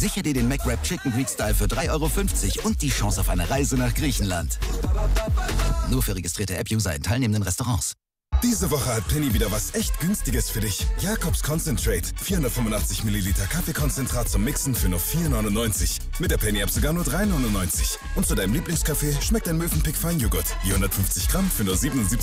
Sicher dir den McWrap Chicken Greek Style für 3,50 € und die Chance auf eine Reise nach Griechenland. Nur für registrierte App-User in teilnehmenden Restaurants. Diese Woche hat Penny wieder was echt Günstiges für dich. Jakobs Concentrate. 485 Milliliter Kaffeekonzentrat zum Mixen für nur 4,99 €. Mit der Penny-App sogar nur 3,99 €. Und zu deinem Lieblingskaffee schmeckt ein Mövenpick Feinjoghurt. Je 150 Gramm für nur 77